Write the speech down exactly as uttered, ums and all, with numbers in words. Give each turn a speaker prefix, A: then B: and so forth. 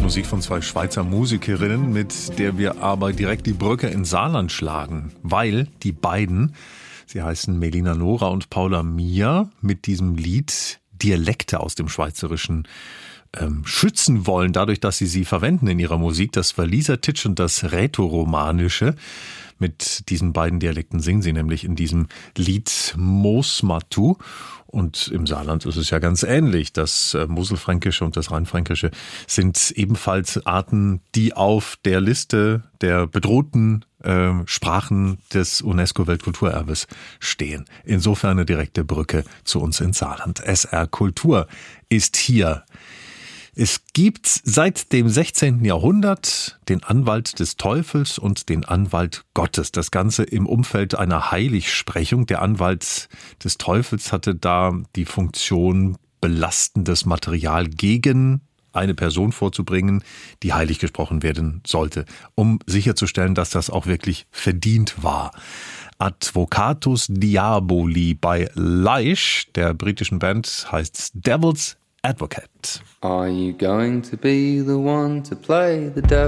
A: Musik von zwei Schweizer Musikerinnen, mit der wir aber direkt die Brücke ins Saarland schlagen, weil die beiden, sie heißen Melina Nora und Paula Mia, mit diesem Lied Dialekte aus dem Schweizerischen ähm, schützen wollen, dadurch, dass sie sie verwenden in ihrer Musik, das Wallisertitsch und das Rätoromanische. Mit diesen beiden Dialekten singen sie nämlich in diesem Lied Moosmatu. Und im Saarland ist es ja ganz ähnlich. Das Moselfränkische und das Rheinfränkische sind ebenfalls Arten, die auf der Liste der bedrohten äh, Sprachen des UNESCO-Weltkulturerbes stehen. Insofern eine direkte Brücke zu uns ins Saarland. S R Kultur ist hier. Es gibt seit dem sechzehnten Jahrhundert den Anwalt des Teufels und den Anwalt Gottes. Das Ganze im Umfeld einer Heiligsprechung. Der Anwalt des Teufels hatte da die Funktion, belastendes Material gegen eine Person vorzubringen, die heilig gesprochen werden sollte, um sicherzustellen, dass das auch wirklich verdient war. Advocatus Diaboli bei Leish, der britischen Band, heißt Devil's Advocate.
B: Are you going to be the one to play the devil?